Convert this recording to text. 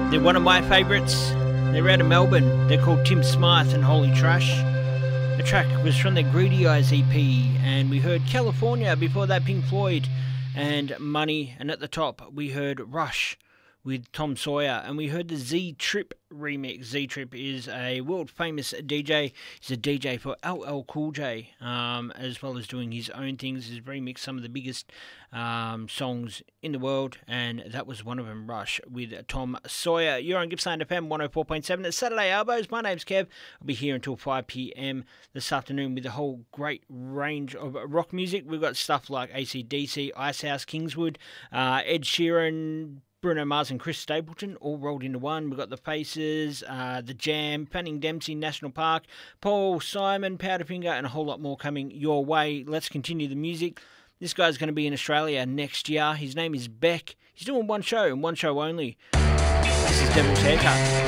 They're one of my favourites. They're out of Melbourne. They're called Tim Smythe and Holy Trash. The track was from their Greedy Eyes EP, and we heard California, before that Pink Floyd and Money, and at the top we heard Rush with Tom Sawyer, and we heard the Z-Trip remix. Z-Trip is a world famous DJ. He's a DJ for LL Cool J, as well as doing his own things. He's remixed some of the biggest songs in the world, and that was one of them, Rush with Tom Sawyer. You're on Gippsland FM 104.7. It's Saturday Elbows. My name's Kev. I'll be here until 5 p.m. this afternoon with a whole great range of rock music. We've got stuff like AC/DC, Icehouse, Kingswood, Ed Sheeran, Bruno Mars and Chris Stapleton, all rolled into one. We've got the Faces, the Jam, Fanning Dempsey, National Park, Paul Simon, Powderfinger, and a whole lot more coming your way. Let's continue the music. This guy's going to be in Australia next year. His name is Beck. He's doing one show and one show only. This is Devil's Haircut.